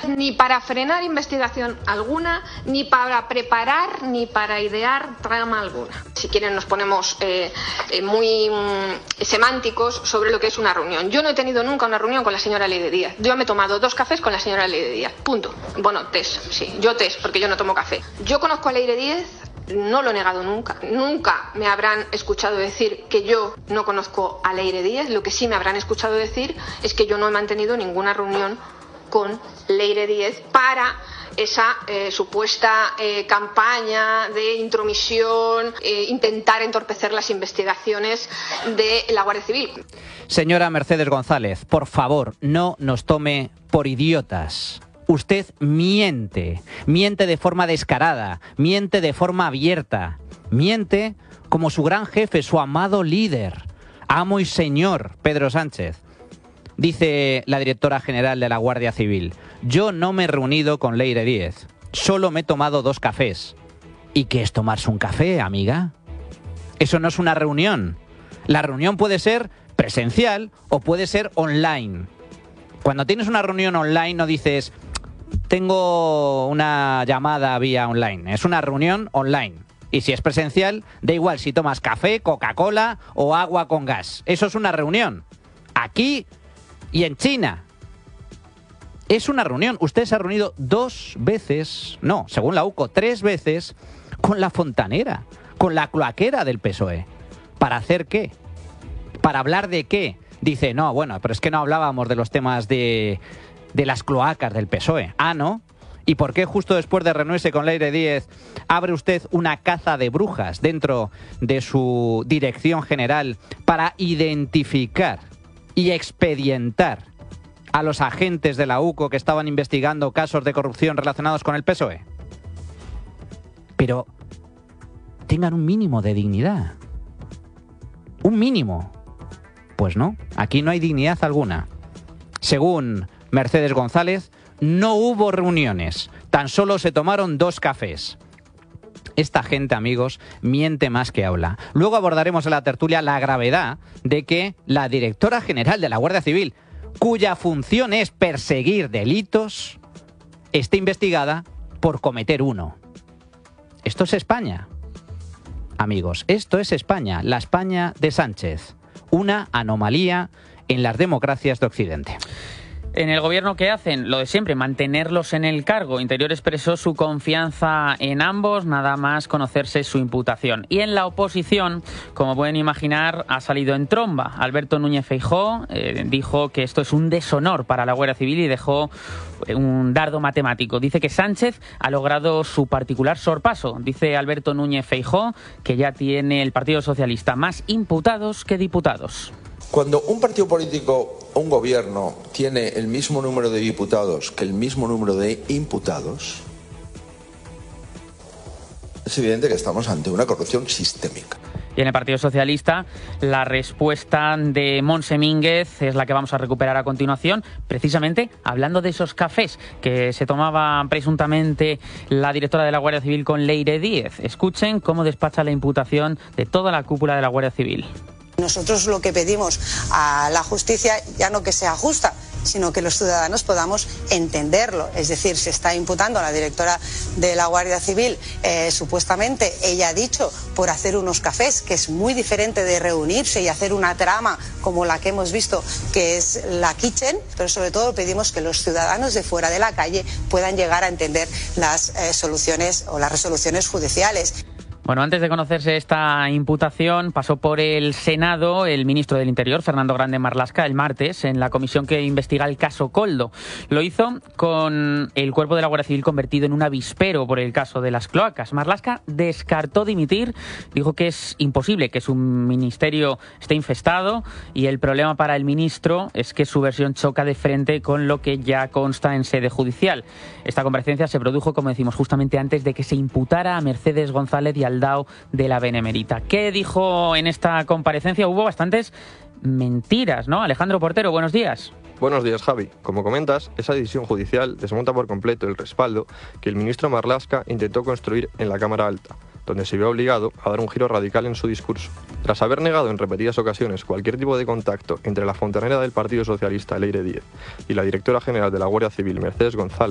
ni para frenar investigación alguna, ni para preparar, ni para idear trama alguna. Si quieren nos ponemos muy semánticos sobre lo que es una reunión. Yo no he tenido nunca una reunión con la señora Leire Díaz. Yo me he tomado 2 cafés con la señora Leire Díaz. Punto. Bueno, test, sí. Yo test, porque yo no tomo café. Yo conozco a Leire Díaz. No lo he negado nunca. Nunca me habrán escuchado decir que yo no conozco a Leire Díaz. Lo que sí me habrán escuchado decir es que yo no he mantenido ninguna reunión con Leire Díaz para esa supuesta campaña de intromisión, intentar entorpecer las investigaciones de la Guardia Civil. Señora Mercedes González, por favor, no nos tome por idiotas. Usted miente de forma descarada, miente de forma abierta, miente como su gran jefe, su amado líder, amo y señor Pedro Sánchez. Dice la directora general de la Guardia Civil: yo no me he reunido con Leire Díaz, solo me he tomado 2 cafés. ¿Y qué es tomarse un café, amiga? Eso no es una reunión. La reunión puede ser presencial o puede ser online. Cuando tienes una reunión online no dices: tengo una llamada vía online. Es una reunión online. Y si es presencial, da igual si tomas café, Coca-Cola o agua con gas. Eso es una reunión. Aquí y en China. Es una reunión. Usted se ha reunido 2 veces, no, según la UCO, 3 veces con la fontanera, con la cloaquera del PSOE. ¿Para hacer qué? ¿Para hablar de qué? Dice, no, bueno, pero es que no hablábamos de los temas de las cloacas del PSOE. Ah, ¿no? ¿Y por qué justo después de reunirse con Leire Díaz abre usted una caza de brujas dentro de su dirección general para identificar y expedientar a los agentes de la UCO que estaban investigando casos de corrupción relacionados con el PSOE? Pero tengan un mínimo de dignidad. Un mínimo. Pues no, aquí no hay dignidad alguna. Según Mercedes González, no hubo reuniones, tan solo se tomaron 2 cafés. Esta gente, amigos, miente más que habla. Luego abordaremos en la tertulia la gravedad de que la directora general de la Guardia Civil, cuya función es perseguir delitos, esté investigada por cometer uno. Esto es España, amigos, esto es España, la España de Sánchez. Una anomalía en las democracias de Occidente. En el gobierno, ¿qué hacen? Lo de siempre, mantenerlos en el cargo. Interior expresó su confianza en ambos, nada más conocerse su imputación. Y en la oposición, como pueden imaginar, ha salido en tromba. Alberto Núñez Feijóo dijo que esto es un deshonor para la Guardia Civil y dejó un dardo matemático. Dice que Sánchez ha logrado su particular sorpaso. Dice Alberto Núñez Feijóo que ya tiene el Partido Socialista más imputados que diputados. Cuando un partido político o un gobierno tiene el mismo número de diputados que el mismo número de imputados, es evidente que estamos ante una corrupción sistémica. Y en el Partido Socialista, la respuesta de Montse Mínguez es la que vamos a recuperar a continuación, precisamente hablando de esos cafés que se tomaba presuntamente la directora de la Guardia Civil con Leire Díaz. Escuchen cómo despacha la imputación de toda la cúpula de la Guardia Civil. Nosotros lo que pedimos a la justicia, ya no que sea justa, sino que los ciudadanos podamos entenderlo. Es decir, se está imputando a la directora de la Guardia Civil, supuestamente, ella ha dicho, por hacer unos cafés, que es muy diferente de reunirse y hacer una trama como la que hemos visto, que es la Kitchen, pero sobre todo pedimos que los ciudadanos de fuera de la calle puedan llegar a entender las soluciones o las resoluciones judiciales. Bueno, antes de conocerse esta imputación, pasó por el Senado el ministro del Interior, Fernando Grande Marlaska, el martes, en la comisión que investiga el caso Koldo. Lo hizo con el cuerpo de la Guardia Civil convertido en un avispero por el caso de las cloacas. Marlaska descartó dimitir, dijo que es imposible que su ministerio esté infestado y el problema para el ministro es que su versión choca de frente con lo que ya consta en sede judicial. Esta comparecencia se produjo, como decimos, justamente antes de que se imputara a Mercedes González y Aldao de la Benemérita. ¿Qué dijo en esta comparecencia? Hubo bastantes mentiras, ¿no? Alejandro Portero, buenos días. Buenos días, Javi. Como comentas, esa decisión judicial desmonta por completo el respaldo que el ministro Marlaska intentó construir en la Cámara Alta, donde se vio obligado a dar un giro radical en su discurso. Tras haber negado en repetidas ocasiones cualquier tipo de contacto entre la fontanera del Partido Socialista, Leire Díaz, y la directora general de la Guardia Civil, Mercedes González,